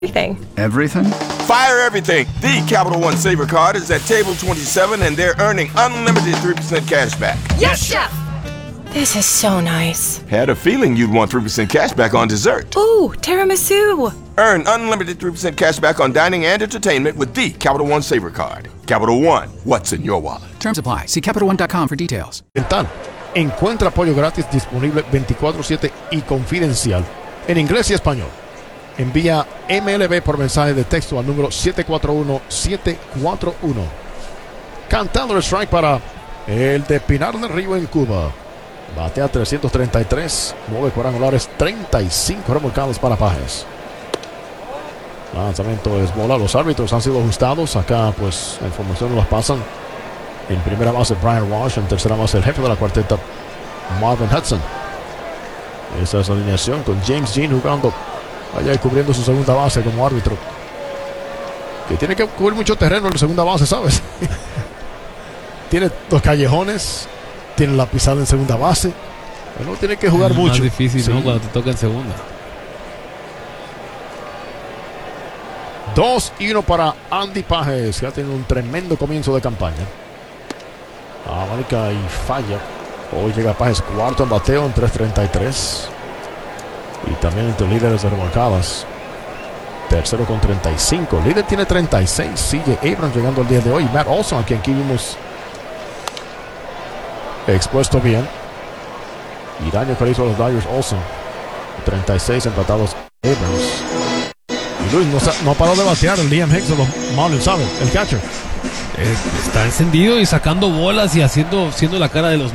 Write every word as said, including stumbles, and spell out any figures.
Everything. Everything? Fire everything. The Capital One Saver Card is at table twenty-seven, and they're earning unlimited three percent cash back. Yes, Chef! This is so nice. Had a feeling you'd want three percent cash back on dessert. Ooh, tiramisu. Earn unlimited three percent cash back on dining and entertainment with the Capital One Saver Card. Capital One, what's in your wallet? Terms apply. See Capital One dot com for details. Encuentra apoyo gratis disponible veinticuatro siete y confidencial en inglés y español. Envía M L B por mensaje de texto al número siete cuatro uno siete cuatro uno. Cantando el strike para el de Pinar del Río en Cuba. Batea trescientos treinta y tres, nueve cuadrangulares, treinta y cinco remolcados para Pages. Lanzamiento es bola. Los árbitros han sido ajustados. Acá pues la información nos pasan. En primera base Brian Walsh, en tercera base el jefe de la cuarteta Marvin Hudson. Esa es la alineación con James Jean jugando allá y cubriendo su segunda base como árbitro. Que tiene que cubrir mucho terreno en la segunda base, ¿sabes? Tiene dos callejones, tiene la pisada en segunda base. Pero no tiene que jugar es mucho. Es difícil, sí. ¿no? Cuando te toca en segunda. Dos y uno para Andy Pages, que ha tenido un tremendo comienzo de campaña. Abarca y falla. Hoy llega Pages cuarto en bateo en tres treinta y tres. Y también entre líderes de remolcadas. Tercero con treinta y cinco. El líder tiene treinta y seis. C J Abrams llegando el día de hoy. Matt Olson, a quien aquí vimos expuesto bien. Y daño que le hizo a los Dodgers Olson. treinta y seis empatados Abrams. Y Luis no, no paró de batear el Liam Hicks de los Marlins, ¿sabe? El catcher. Eh, está encendido y sacando bolas y haciendo, siendo la cara de los